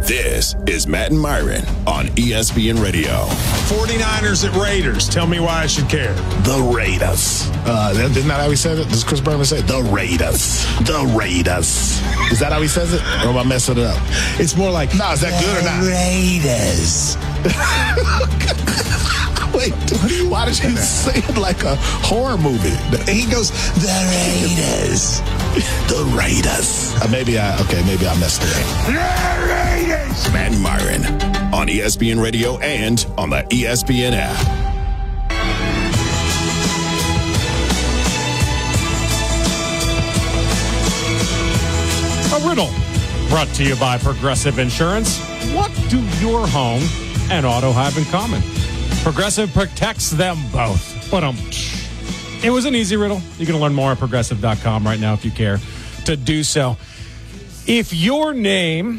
This is Matt and Myron on ESPN Radio. 49ers at Raiders. Tell me why I should care. The Raiders. Isn't that how he said it? Does Chris Berman say it? The Raiders. The Raiders. Is that how he says it? Or am I messing it up? It's more like, no, is that good or not? Raiders. Wait, why did you say it like a horror movie? he goes, The Raiders. The Raiders. Maybe I messed it up. The Raiders. Matt and Myron on ESPN Radio and on the ESPN app. A riddle brought to you by Progressive Insurance. What do your home and auto have in common? Progressive protects them both. But it was an easy riddle. You can learn more at progressive.com right now if you care to do so. If your name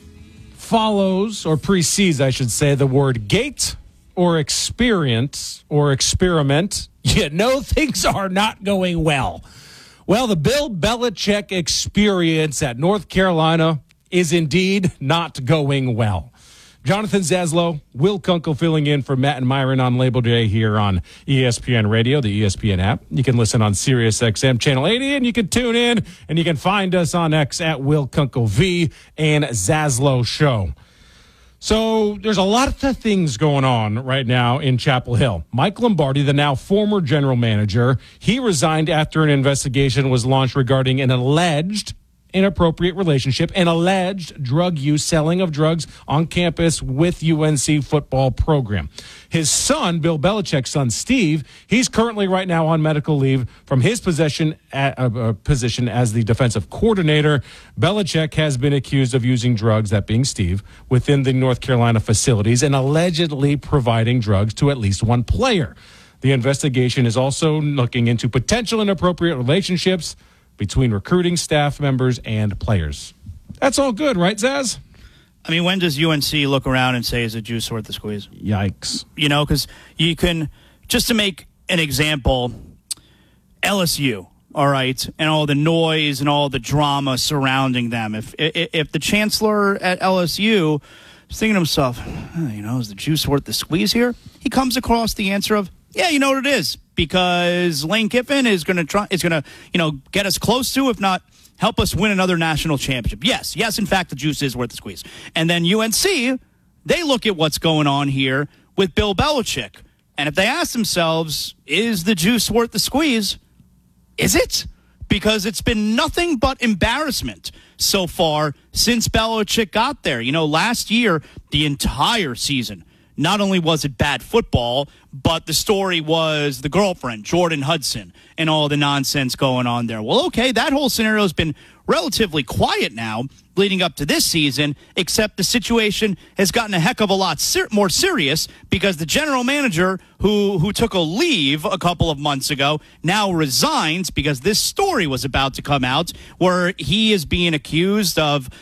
follows or precedes, I should say, the word gate or experience or experiment, you know things are not going well. Well, the Bill Belichick experience at North Carolina is indeed not going well. Jonathan Zaslow, Will Kunkel filling in for Matt and Myron on Labor Day here on ESPN Radio, the ESPN app. You can listen on Sirius XM Channel 80, and you can tune in, and you can find us on X at Will Kunkel V and Zaslow Show. So there's a lot of things going on right now in Chapel Hill. Mike Lombardi, the now former general manager, he resigned after an investigation was launched regarding an alleged inappropriate relationship and alleged drug use, selling of drugs on campus with UNC football program. His son, Bill Belichick's son, Steve, he's currently right now on medical leave from his position as the defensive coordinator. Belichick has been accused of using drugs, that being Steve, within the North Carolina facilities and allegedly providing drugs to at least one player. The investigation is also looking into potential inappropriate relationships between recruiting staff members and players. That's all good, right, Zaz? I mean, when does UNC look around and say, is the juice worth the squeeze? Yikes. You know, because you can, just to make an example, LSU, all right, and all the noise and all the drama surrounding them. If the chancellor at LSU is thinking to himself, is the juice worth the squeeze here? He comes across the answer of, yeah, you know what it is, because Lane Kiffin is going to get us close to, if not help us win another national championship. Yes, in fact, the juice is worth the squeeze. And then UNC, they look at what's going on here with Bill Belichick. And if they ask themselves, is the juice worth the squeeze? Is it? Because it's been nothing but embarrassment so far since Belichick got there. You know, last year, the entire season, not only was it bad football, but the story was the girlfriend, Jordan Hudson, and all the nonsense going on there. Well, okay, that whole scenario has been relatively quiet now leading up to this season, except the situation has gotten a heck of a lot more serious because the general manager who took a leave a couple of months ago now resigns because this story was about to come out where he is being accused of